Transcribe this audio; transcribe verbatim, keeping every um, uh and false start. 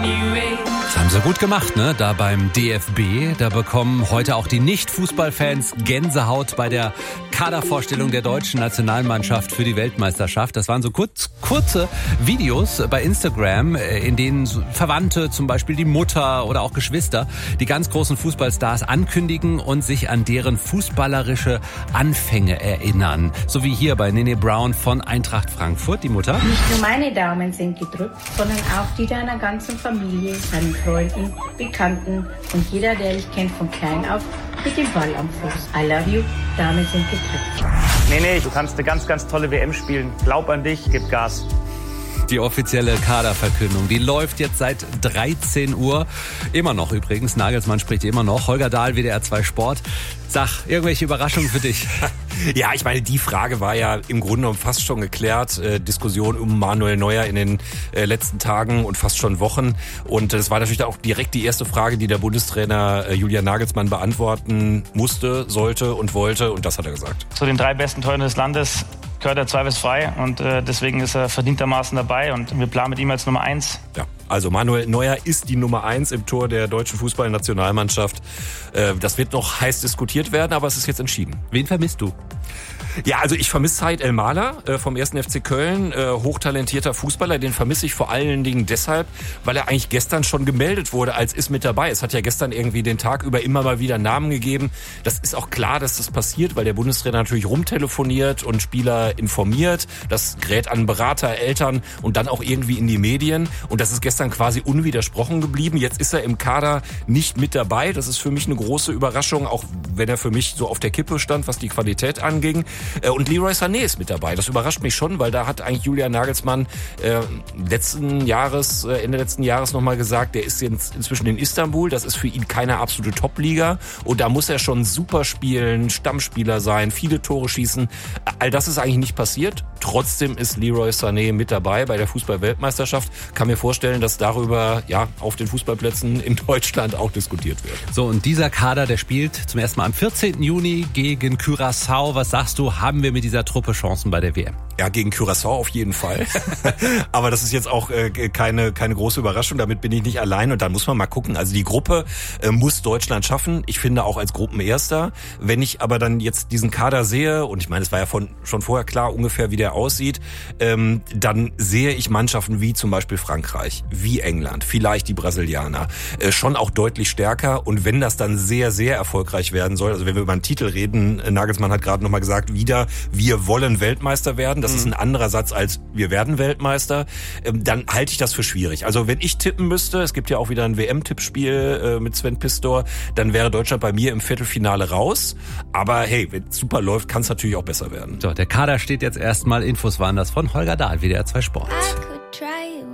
Das haben sie gut gemacht, ne? Da beim D F B. Da bekommen heute auch die Nicht-Fußballfans Gänsehaut bei der Kadervorstellung der deutschen Nationalmannschaft für die Weltmeisterschaft. Das waren so kurz, kurze Videos bei Instagram, in denen Verwandte, zum Beispiel die Mutter oder auch Geschwister, die ganz großen Fußballstars ankündigen und sich an deren fußballerische Anfänge erinnern. So wie hier bei Nene Brown von Eintracht Frankfurt, die Mutter. Nicht nur meine Daumen sind gedrückt, sondern auch die deiner ganzen Familie, deinen Freunden, Bekannten und jeder, der dich kennt von klein auf, mit dem Ball am Fuß. I love you, Daumen sind gedrückt. Nee, nee, du kannst eine ganz, ganz tolle W M spielen. Glaub an dich, gib Gas. Die offizielle Kaderverkündung, die läuft jetzt seit dreizehn Uhr. Immer noch übrigens, Nagelsmann spricht immer noch. Holger Dahl, W D R zwei Sport. Sag, irgendwelche Überraschungen für dich? Ja, ich meine, die Frage war ja im Grunde genommen fast schon geklärt. Äh, Diskussion um Manuel Neuer in den äh, letzten Tagen und fast schon Wochen. Und das war natürlich auch direkt die erste Frage, die der Bundestrainer äh, Julian Nagelsmann beantworten musste, sollte und wollte. Und das hat er gesagt. Zu den drei besten Torhütern des Landes gehört er zweifelsfrei und äh, deswegen ist er verdientermaßen dabei und wir planen mit ihm als Nummer eins. Ja, also Manuel Neuer ist die Nummer eins im Tor der deutschen Fußballnationalmannschaft. Äh, das wird noch heiß diskutiert werden, aber es ist jetzt entschieden. Wen vermisst du? Ja, also ich vermisse Said El-Mahler äh, vom ersten F C Köln, äh, hochtalentierter Fußballer. Den vermisse ich vor allen Dingen deshalb, weil er eigentlich gestern schon gemeldet wurde als ist mit dabei. Es hat ja gestern irgendwie den Tag über immer mal wieder Namen gegeben. Das ist auch klar, dass das passiert, weil der Bundestrainer natürlich rumtelefoniert und Spieler informiert. Das gerät an Berater, Eltern und dann auch irgendwie in die Medien. Und das ist gestern quasi unwidersprochen geblieben. Jetzt ist er im Kader nicht mit dabei. Das ist für mich eine große Überraschung, auch wenn er für mich so auf der Kippe stand, was die Qualität anging. Und Leroy Sané ist mit dabei. Das überrascht mich schon, weil da hat eigentlich Julian Nagelsmann äh, letzten Jahres, äh, Ende letzten Jahres nochmal gesagt, der ist jetzt inzwischen in Istanbul. Das ist für ihn keine absolute Top-Liga. Und da muss er schon super spielen, Stammspieler sein, viele Tore schießen. All das ist eigentlich nicht passiert. Trotzdem ist Leroy Sané mit dabei bei der Fußball-Weltmeisterschaft. Kann mir vorstellen, dass darüber ja auf den Fußballplätzen in Deutschland auch diskutiert wird. So, und dieser Kader, der spielt zum ersten Mal am vierzehnten Juni gegen Curaçao. Was sagst du, haben wir mit dieser Truppe Chancen bei der W M? Ja, gegen Curaçao auf jeden Fall. Aber das ist jetzt auch äh, keine keine große Überraschung. Damit bin ich nicht allein. Und dann muss man mal gucken. Also die Gruppe äh, muss Deutschland schaffen. Ich finde auch als Gruppenerster. Wenn ich aber dann jetzt diesen Kader sehe, und ich meine, es war ja von, schon vorher klar ungefähr, wie der aussieht, ähm, dann sehe ich Mannschaften wie zum Beispiel Frankreich, wie England, vielleicht die Brasilianer, äh, schon auch deutlich stärker. Und wenn das dann sehr, sehr erfolgreich werden soll, also wenn wir über einen Titel reden, Nagelsmann hat gerade nochmal gesagt, wieder, wir wollen Weltmeister werden. Das mhm. ist ein anderer Satz als wir werden Weltmeister. Ähm, dann halte ich das für schwierig. Also wenn ich tippen müsste, es gibt ja auch wieder ein W M-Tippspiel äh, mit Sven Pistor, dann wäre Deutschland bei mir im Viertelfinale raus. Aber hey, wenn es super läuft, kann es natürlich auch besser werden. So, der Kader steht jetzt erstmal. Infos waren das von Holger Dahl, W D R zwei Sport.